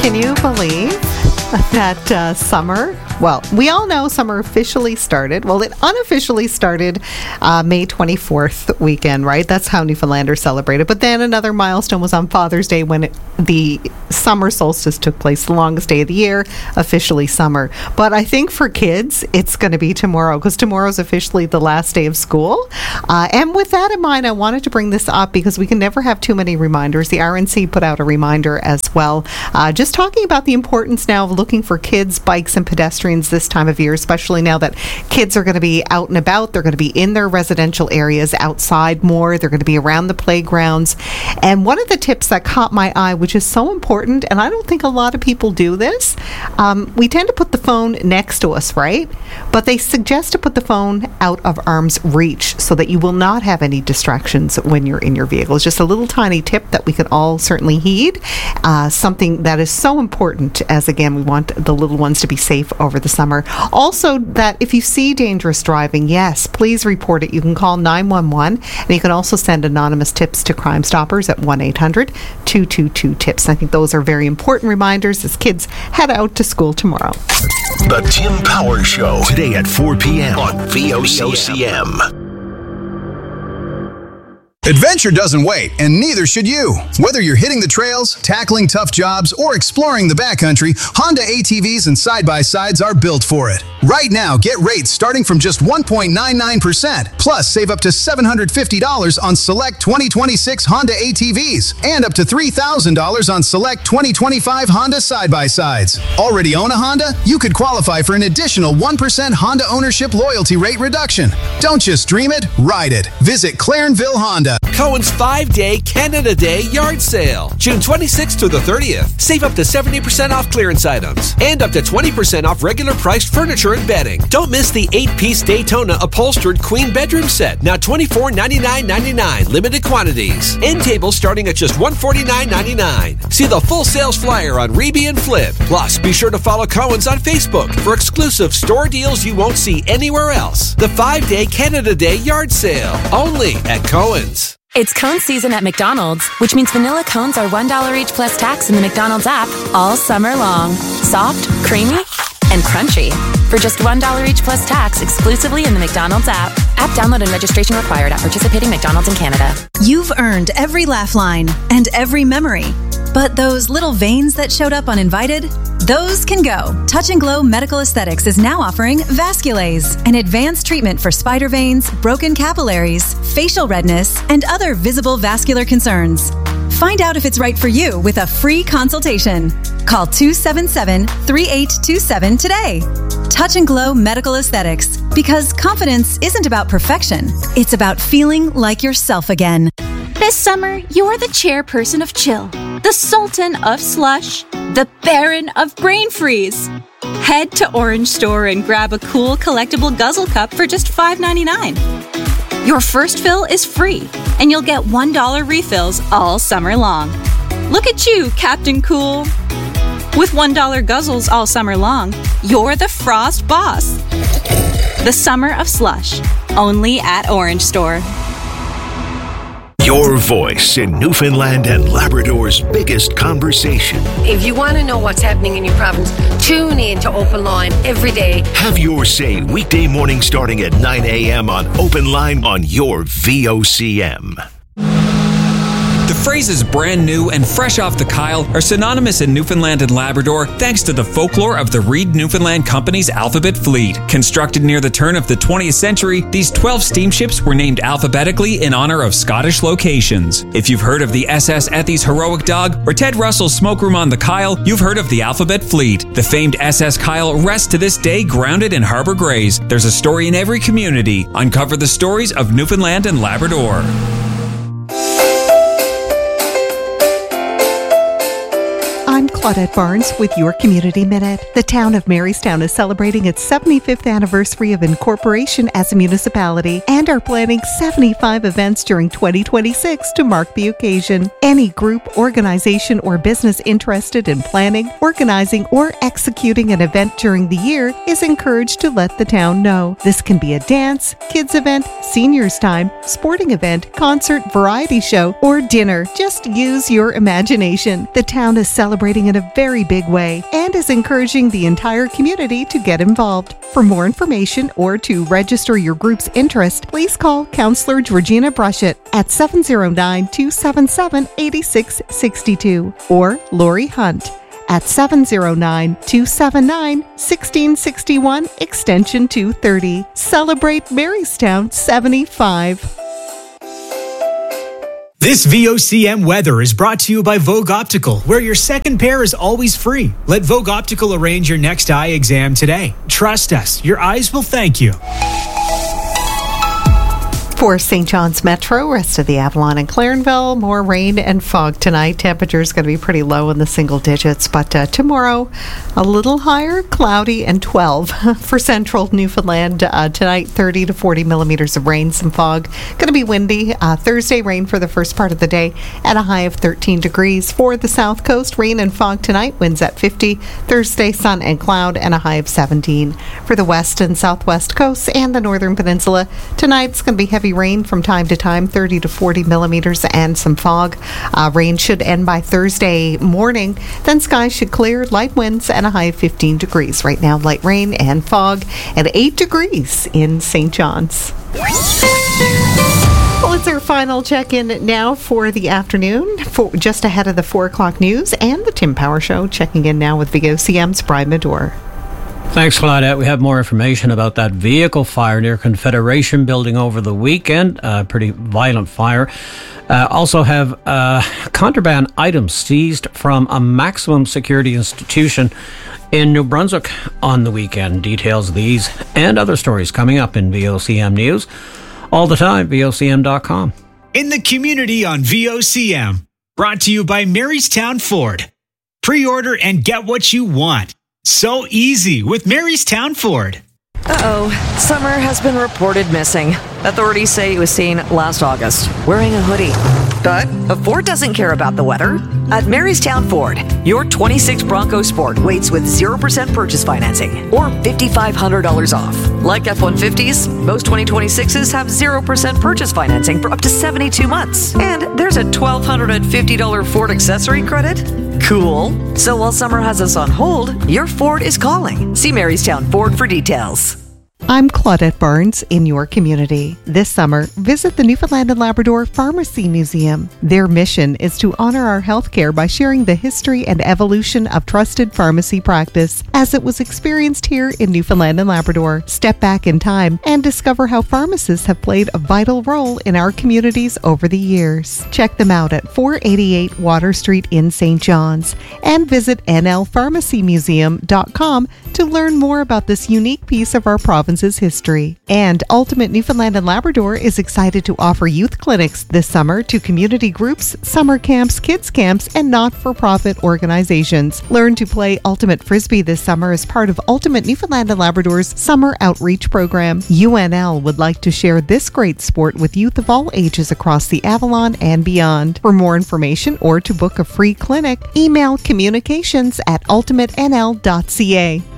Can you believe that summer? Well, we all know summer officially started. Well, it unofficially started May 24th weekend, right? That's how Newfoundlanders celebrated. But then another milestone was on Father's Day when the summer solstice took place, the longest day of the year, officially summer. But I think for kids, it's going to be tomorrow because tomorrow's officially the last day of school. And with that in mind, I wanted to bring this up because we can never have too many reminders. The RNC put out a reminder as well, just talking about the importance now of looking for kids, bikes, and pedestrians this time of year, especially now that kids are going to be out and about. They're going to be in their residential areas outside more. They're going to be around the playgrounds. And one of the tips that caught my eye, which is so important, and I don't think a lot of people do this, we tend to put the phone next to us, right? But they suggest to put the phone out of arm's reach so that you will not have any distractions when you're in your vehicle. It's just a little tiny tip that we can all certainly heed. Something that is so important as, again, we want the little ones to be safe over the summer. Also, that if you see dangerous driving, yes, please report it. You can call 911, and you can also send anonymous tips to Crime Stoppers at 1-800-222-TIPS. I think those are very important reminders as kids head out to school tomorrow. The Tim Power Show, today at 4 p.m. on VOCM. Adventure doesn't wait, and neither should you. Whether you're hitting the trails, tackling tough jobs, or exploring the backcountry, Honda ATVs and side-by-sides are built for it. Right now, get rates starting from just 1.99%, plus save up to $750 on select 2026 Honda ATVs, and up to $3,000 on select 2025 Honda side-by-sides. Already own a Honda? You could qualify for an additional 1% Honda ownership loyalty rate reduction. Don't just dream it, ride it. Visit Clarenville Honda. Cohen's 5-day Canada Day yard sale. June 26th to the 30th. Save up to 70% off clearance items and up to 20% off regular priced furniture and bedding. Don't miss the 8-piece Daytona upholstered queen bedroom set. Now $24.99.99. Limited quantities. End tables starting at just $149.99. See the full sales flyer on Reby and Flip. Plus, be sure to follow Cohen's on Facebook for exclusive store deals you won't see anywhere else. The 5-day Canada Day yard sale. Only at Cohen's. It's cone season at McDonald's, which means vanilla cones are $1 each plus tax in the McDonald's app all summer long. Soft, creamy, and crunchy. For just $1 each plus tax exclusively in the McDonald's app. App download and registration required at participating McDonald's in Canada. You've earned every laugh line and every memory. But those little veins that showed up uninvited, those can go. Touch and Glow Medical Aesthetics is now offering Vasculase, an advanced treatment for spider veins, broken capillaries, facial redness, and other visible vascular concerns. Find out if it's right for you with a free consultation. Call 277-3827 today. Touch and Glow Medical Aesthetics, because confidence isn't about perfection. It's about feeling like yourself again. This summer, you're the chairperson of chill, the sultan of slush, the baron of brain freeze. Head to Orange Store and grab a cool collectible guzzle cup for just $5.99. Your first fill is free, and you'll get $1 refills all summer long. Look at you, Captain Cool. With $1 guzzles all summer long, you're the Frost boss. The summer of slush, only at Orange Store. Your voice in Newfoundland and Labrador's biggest conversation. If you want to know what's happening in your province, tune in to Open Line every day. Have your say weekday morning starting at 9 a.m. on Open Line on your VOCM. The phrases brand new and fresh off the Kyle are synonymous in Newfoundland and Labrador thanks to the folklore of the Reed Newfoundland Company's Alphabet Fleet. Constructed near the turn of the 20th century, these 12 steamships were named alphabetically in honor of Scottish locations. If you've heard of the SS Ethy's Heroic Dog or Ted Russell's Smokeroom on the Kyle, you've heard of the Alphabet Fleet. The famed SS Kyle rests to this day grounded in Harbour Grays. There's a story in every community. Uncover the stories of Newfoundland and Labrador. I'm Claudette Barnes with your Community Minute. The town of Marystown is celebrating its 75th anniversary of incorporation as a municipality and are planning 75 events during 2026 to mark the occasion. Any group, organization, or business interested in planning, organizing, or executing an event during the year is encouraged to let the town know. This can be a dance, kids event, seniors time, sporting event, concert, variety show, or dinner. Just use your imagination. The town is celebrating celebrating in a very big way and is encouraging the entire community to get involved. For more information or to register your group's interest, please call Counselor Georgina Brushett at 709-277-8662 or Lori Hunt at 709-279-1661, extension 230. Celebrate Marystown 75. This VOCM weather is brought to you by Vogue Optical, where your second pair is always free. Let Vogue Optical arrange your next eye exam today. Trust us, your eyes will thank you. For St. John's Metro, rest of the Avalon and Clarenville, more rain and fog tonight. Temperature is going to be pretty low in the single digits, but tomorrow a little higher, cloudy, and 12 for central Newfoundland. Tonight, 30 to 40 millimeters of rain, some fog. Going to be windy. Thursday, rain for the first part of the day at a high of 13 degrees. For the south coast, rain and fog tonight, winds at 50. Thursday, sun and cloud and a high of 17. For the west and southwest coasts and the northern peninsula, tonight it's going to be heavy rain from time to time, 30 to 40 millimeters and some fog. Rain should end by Thursday morning. Then skies should clear, light winds and a high of 15 degrees. Right now, light rain and fog at 8 degrees in St. John's. Well, it's our final check-in now for the afternoon, just ahead of the 4 o'clock news and the Tim Power Show. Checking in now with VOCM's Brian Medore. Thanks, Claudette. We have more information about that vehicle fire near Confederation Building over the weekend. Pretty violent fire. Also have contraband items seized from a maximum security institution in New Brunswick on the weekend. Details of these and other stories coming up in VOCM News. All the time, VOCM.com. In the community on VOCM. Brought to you by Marystown Ford. Pre-order and get what you want. So easy with Marystown Ford. Summer has been reported missing. Authorities say he was seen last August wearing a hoodie. But Ford doesn't care about the weather. At Marystown Ford, your 26 Bronco Sport waits with 0% purchase financing or $5,500 off. Like F-150s, most 2026s have 0% purchase financing for up to 72 months. And there's a $1,250 Ford accessory credit. Cool. So while summer has us on hold, your Ford is calling. See Marystown Ford for details. I'm Claudette Barnes in your community. This summer, visit the Newfoundland and Labrador Pharmacy Museum. Their mission is to honor our healthcare by sharing the history and evolution of trusted pharmacy practice as it was experienced here in Newfoundland and Labrador. Step back in time and discover how pharmacists have played a vital role in our communities over the years. Check them out at 488 Water Street in St. John's and visit nlpharmacymuseum.com to learn more about this unique piece of our province's history. And Ultimate Newfoundland and Labrador is excited to offer youth clinics this summer to community groups, summer camps, kids camps, and not-for-profit organizations. Learn to play Ultimate Frisbee this summer as part of Ultimate Newfoundland and Labrador's Summer Outreach Program. UNL would like to share this great sport with youth of all ages across the Avalon and beyond. For more information or to book a free clinic, email communications@ultimatenl.ca.